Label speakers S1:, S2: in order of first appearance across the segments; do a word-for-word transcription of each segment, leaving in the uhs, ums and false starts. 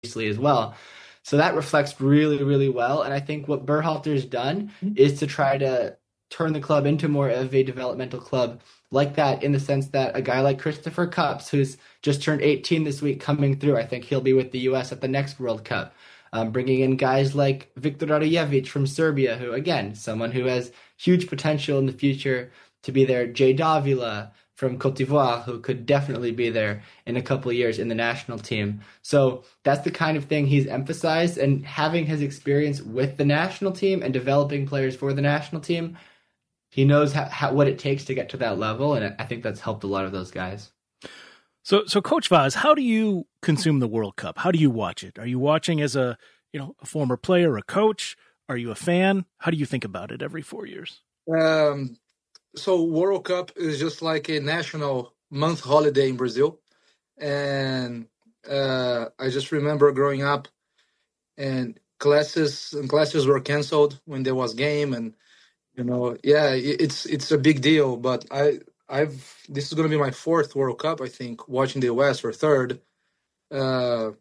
S1: previously as well. So that reflects really, really well. And I think what Berhalter's done is to try to turn the club into more of a developmental club like that, in the sense that a guy like Christopher Cups, who's just turned eighteen this week, coming through, I think he'll be with the U S at the next World Cup. Um, bringing in guys like Viktor Radojevic from Serbia, who, again, someone who has huge potential in the future to be there. Jay Davila from Cote d'Ivoire, who could definitely be there in a couple of years in the national team. So that's the kind of thing he's emphasized, and having his experience with the national team and developing players for the national team, he knows how, how, what it takes to get to that level, and I think that's helped a lot of those guys.
S2: So, so Coach Vaz, how do you consume the World Cup? How do you watch it? Are you watching as a, you know, a former player, a coach? Are you a fan? How do you think about it every four years?
S3: Um, so World Cup is just like a national month holiday in Brazil. And uh, I just remember growing up and classes and classes were canceled when there was game. And, you know, yeah, it, it's it's a big deal. But I, I've this is going to be my fourth World Cup, I think, watching the U S, or third. Uh,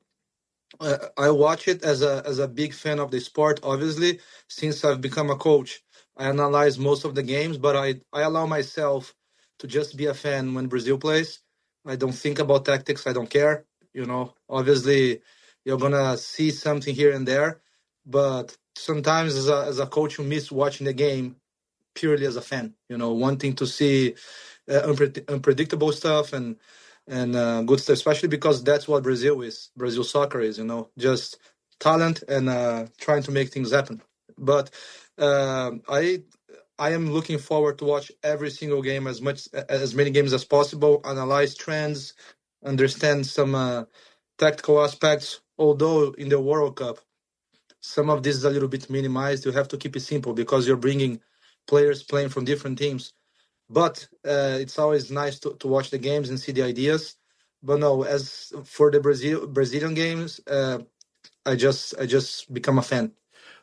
S3: I watch it as a as a big fan of the sport, obviously, since I've become a coach. I analyze most of the games, but I, I allow myself to just be a fan when Brazil plays. I don't think about tactics. I don't care. You know, obviously, you're going to see something here and there. But sometimes as a, as a coach, you miss watching the game purely as a fan, you know, wanting to see uh, unpre- unpredictable stuff and and uh, good stuff, especially because that's what Brazil is. Brazil soccer is, you know, just talent and uh, trying to make things happen. But uh, I I am looking forward to watch every single game, as much as many games as possible, analyze trends, understand some uh, tactical aspects. Although in the World Cup, some of this is a little bit minimized. You have to keep it simple because you're bringing players playing from different teams. But uh, it's always nice to, to watch the games and see the ideas. But no, as for the Brazil Brazilian games, uh, I just I just become a fan.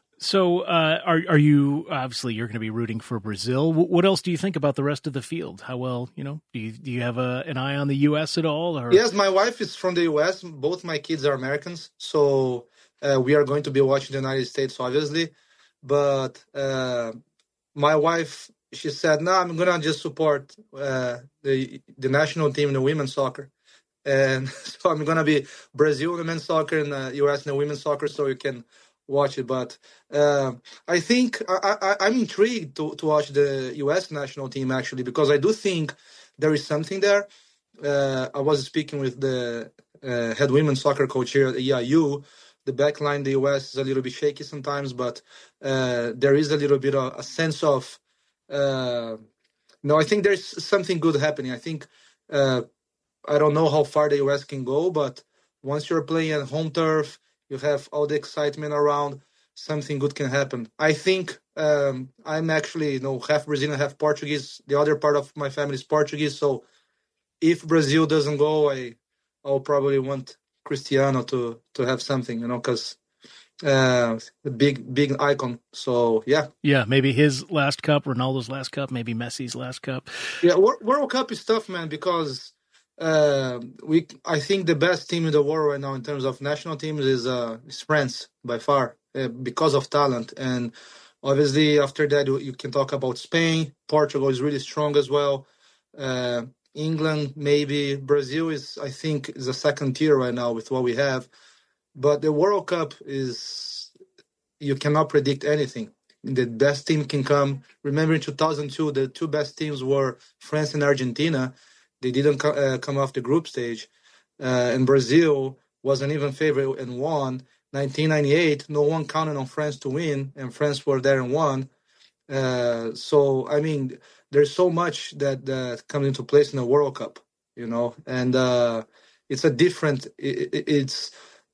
S2: So uh, are are you, obviously you're going to be rooting for Brazil. What else do you think about the rest of the field? How well, you know, do you, do you have a, an eye on the U S at all? Or?
S3: Yes, my wife is from the U S. Both my kids are Americans. So uh, we are going to be watching the United States, obviously. But uh, my wife, she said, no, I'm going to just support uh, the the national team in the women's soccer. And so I'm going to be Brazil in the men's soccer and the U S in the women's soccer, so you can watch it. But uh, I think I, I, I'm intrigued to, to watch the U S national team, actually, because I do think there is something there. Uh, I was speaking with the uh, head women's soccer coach here at E I U. The back line, the U S is a little bit shaky sometimes, but uh, there is a little bit of a sense of, uh, no, I think there's something good happening. I think, uh, I don't know how far the U S can go, but once you're playing at home turf, you have all the excitement around, something good can happen. I think um, I'm actually, you know, half Brazilian, half Portuguese. The other part of my family is Portuguese. So if Brazil doesn't go, I, I'll probably want Cristiano to, to have something, you know, because uh, a big, big icon. So, yeah.
S2: Yeah, maybe his last cup, Ronaldo's last cup, maybe Messi's last cup.
S3: Yeah, World Cup is tough, man, because Uh, we, I think the best team in the world right now in terms of national teams is, uh, is France by far uh, because of talent. And obviously after that you, you can talk about Spain. Portugal is really strong as well. Uh, England, maybe Brazil is, I think, is a second tier right now with what we have. But the World Cup is, you cannot predict anything. The best team can come. Remember in two thousand two, the two best teams were France and Argentina. They didn't co- uh, come off the group stage. Uh, and Brazil was an even favorite and won. nineteen ninety-eight, no one counted on France to win, and France were there and won. Uh, so, I mean, there's so much that, that comes into place in the World Cup, you know, and uh, it's a different, it, it, it's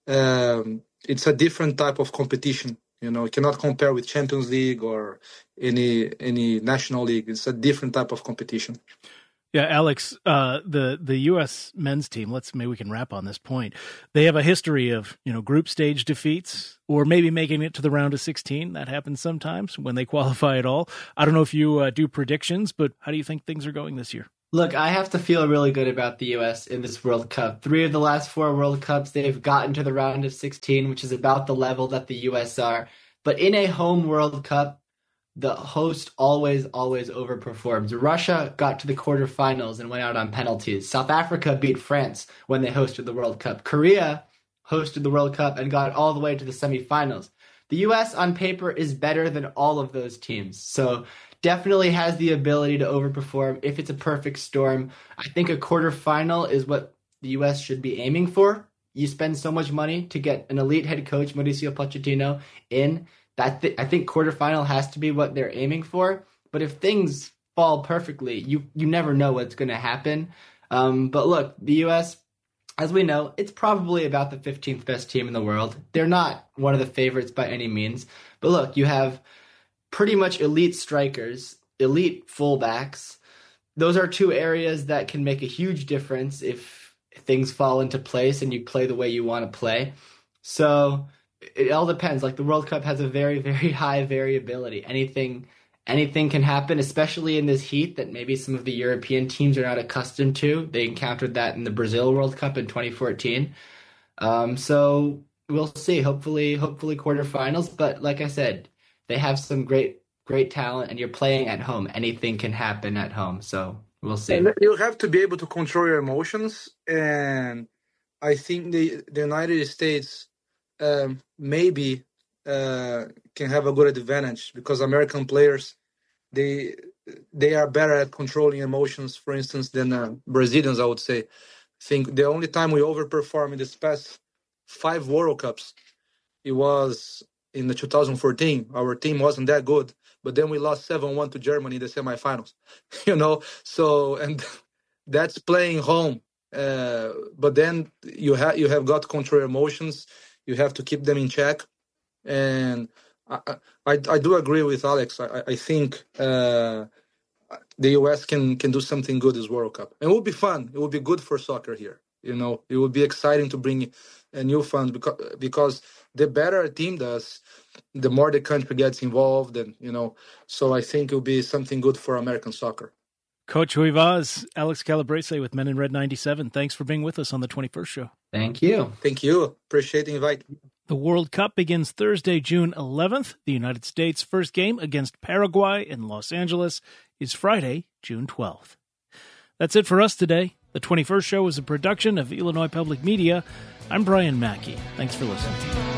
S3: um, it's a different type of competition. You know, you cannot compare with Champions League or any any national league. It's a different type of competition.
S2: Yeah, Alex, uh, the the U S men's team, let's maybe we can wrap on this point. They have a history of, you know, group stage defeats or maybe making it to the round of sixteen. That happens sometimes when they qualify at all. I don't know if you uh, do predictions, but how do you think things are going this year?
S1: Look, I have to feel really good about the U S in this World Cup. Three of the last four World Cups, they've gotten to the round of sixteen, which is about the level that the U S are. But in a home World Cup, the host always, always overperforms. Russia got to the quarterfinals and went out on penalties. South Africa beat France when they hosted the World Cup. Korea hosted the World Cup and got all the way to the semifinals. The U S on paper is better than all of those teams. So definitely has the ability to overperform if it's a perfect storm. I think a quarterfinal is what the U S should be aiming for. You spend so much money to get an elite head coach, Mauricio Pochettino, in. That th- I think quarterfinal has to be what they're aiming for. But if things fall perfectly, you you never know what's going to happen. Um, but look, the U S, as we know, it's probably about the fifteenth best team in the world. They're not one of the favorites by any means. But look, you have pretty much elite strikers, elite fullbacks. Those are two areas that can make a huge difference if things fall into place and you play the way you want to play. So it all depends. Like the World Cup has a very, very high variability. Anything anything can happen, especially in this heat that maybe some of the European teams are not accustomed to. They encountered that in the Brazil World Cup in twenty fourteen. Um, so we'll see. Hopefully, hopefully quarterfinals. But like I said, they have some great, great talent, and you're playing at home. Anything can happen at home. So we'll see.
S3: And you have to be able to control your emotions, and I think the the United States um, maybe uh, can have a good advantage because American players they they are better at controlling emotions, for instance, than uh, Brazilians. I would say. I think the only time we overperformed in this past five World Cups, it was in the two thousand fourteen. Our team wasn't that good, but then we lost seven one to Germany in the semifinals. you know, so and that's playing home. Uh, but then you have you have got to control your emotions. You have to keep them in check, and I I, I do agree with Alex. I, I think uh, the U S can can do something good this World Cup, and it will be fun. It will be good for soccer here. You know, it will be exciting to bring a new fans because because the better a team does, the more the country gets involved, and you know. So I think it will be something good for American soccer.
S2: Coach Rui Vaz, Alex Calabrese with Men in Red ninety-seven. Thanks for being with us on the twenty-first show.
S1: Thank you.
S3: Thank you. Appreciate the invite.
S2: The World Cup begins Thursday, June eleventh. The United States' first game against Paraguay in Los Angeles is Friday, June twelfth. That's it for us today. The twenty-first show is a production of Illinois Public Media. I'm Brian Mackey. Thanks for listening.